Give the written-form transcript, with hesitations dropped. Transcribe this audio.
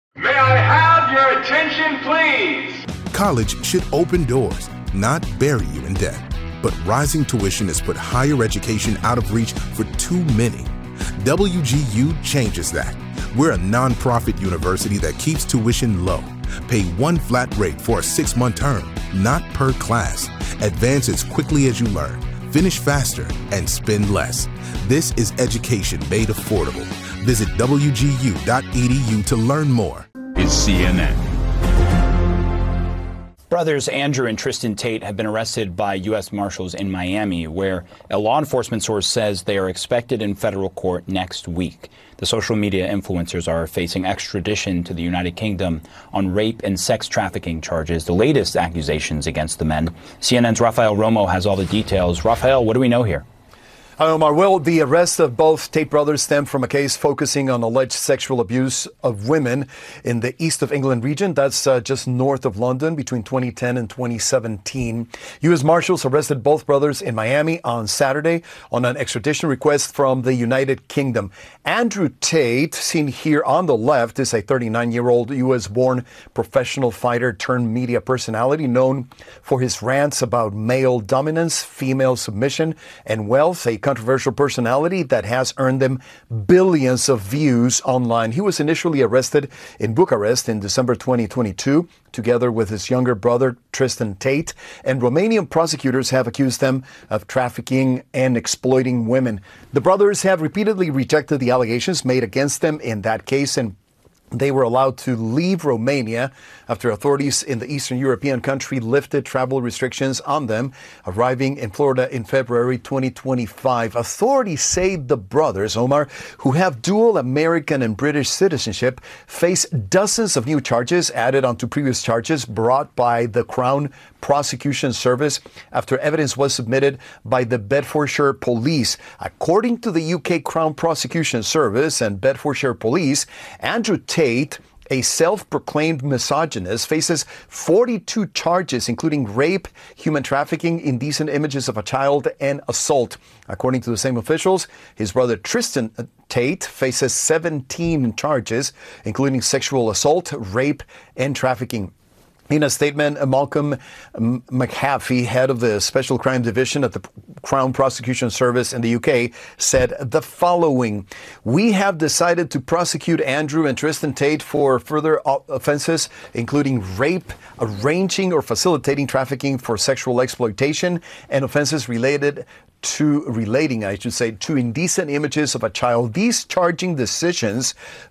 May I have your attention, please? College should open doors, not bury you in debt. But rising tuition has put higher education out of reach for too many. WGU changes that. We're a nonprofit university that keeps tuition low. Pay one flat rate for a 6-month term, not per class. Advance as quickly as you learn. Finish faster and spend less. This is education made affordable. Visit WGU.edu to learn more. Is CNN. Brothers Andrew and Tristan Tate have been arrested by U.S. Marshals in Miami, where a law enforcement source says they are expected in federal court next week. The social media influencers are facing extradition to the United Kingdom on rape and sex trafficking charges, the latest accusations against the men. CNN's Rafael Romo has all the details. Rafael, what do we know here? Hi, Omar. Well, the arrest of both Tate brothers stemmed from a case focusing on alleged sexual abuse of women in the East of England region. That's just north of London between 2010 and 2017. U.S. Marshals arrested both brothers in Miami on Saturday on an extradition request from the United Kingdom. Andrew Tate, seen here on the left, is a 39-year-old U.S.-born professional fighter turned media personality known for his rants about male dominance, female submission, and wealth, a controversial personality that has earned them billions of views online. He was initially arrested in Bucharest in December 2022, together with his younger brother, Tristan Tate, and Romanian prosecutors have accused them of trafficking and exploiting women. The brothers have repeatedly rejected the allegations made against them in that case, and they were allowed to leave Romania after authorities in the Eastern European country lifted travel restrictions on them, arriving in Florida in February 2025. Authorities say the brothers, Omar, who have dual American and British citizenship, face dozens of new charges added onto previous charges brought by the Crown Prosecution Service after evidence was submitted by the Bedfordshire Police. According to the UK Crown Prosecution Service and Bedfordshire Police, Andrew Tate, a self-proclaimed misogynist, faces 42 charges, including rape, human trafficking, indecent images of a child, and assault. According to the same officials, his brother Tristan Tate faces 17 charges, including sexual assault, rape, and trafficking. In a statement, Malcolm McHaffey, head of the Special Crime Division at the Crown Prosecution Service in the UK, said the following: "We have decided to prosecute Andrew and Tristan Tate for further offenses, including rape, arranging or facilitating trafficking for sexual exploitation, and offenses relating to indecent images of a child. These charging decisions